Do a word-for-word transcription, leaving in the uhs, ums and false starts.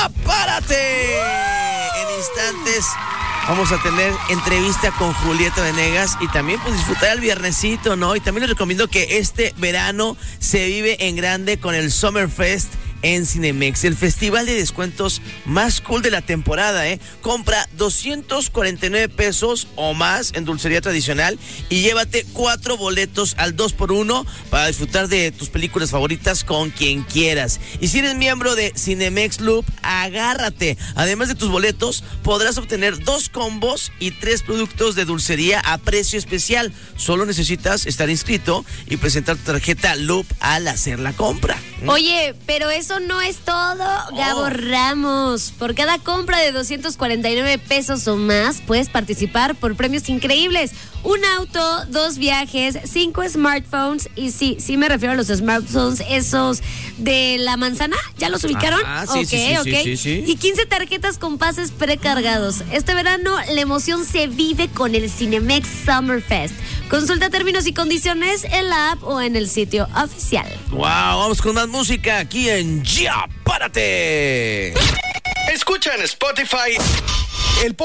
Ya Párate. En instantes vamos a tener entrevista con Julieta Venegas y también pues disfrutar el viernesito, ¿no? Y también les recomiendo que este verano se vive en grande con el Summer Fest en Cinemex, el festival de descuentos más cool de la temporada, ¿eh? Compra doscientos cuarenta y nueve pesos o más en dulcería tradicional y llévate cuatro boletos al dos por uno para disfrutar de tus películas favoritas con quien quieras. Y si eres miembro de Cinemex Loop, agárrate. Además de tus boletos, podrás obtener dos combos y tres productos de dulcería a precio especial. Solo necesitas estar inscrito y presentar tu tarjeta Loop al hacer la compra. Oye, pero eso no es todo, Gabo Oh. Ramos. Por cada compra de doscientos cuarenta y nueve pesos o más, puedes participar por premios increíbles. Un auto, dos viajes, cinco smartphones. Y sí, sí me refiero a los smartphones, esos de la manzana. ¿Ya los ubicaron? Ah, sí, ok, sí, sí, ok. sí, sí, sí. Y quince tarjetas con pases precargados. Este verano, la emoción se vive con el Cinemex Summer Fest. Consulta términos y condiciones en la app o en el sitio oficial. Wow, vamos con más música aquí en Ya Párate. Escucha en Spotify el